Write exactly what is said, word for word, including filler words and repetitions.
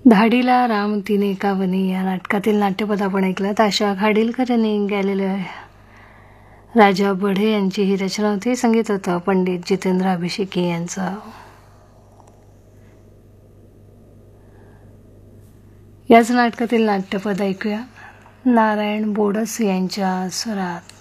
धाडीला राम तिने का वनी या नाटकातील नाट्यपद आपण ऐकलं. आशा खाडीलकर यांनी गायलेले आहे. राजा बढे यांची ही रचना होती. संगीत होतं पंडित जितेंद्र अभिषेकी यांचं. याच नाटकातील नाट्यपद ऐकूया नारायण बोडस यांच्या स्वरात.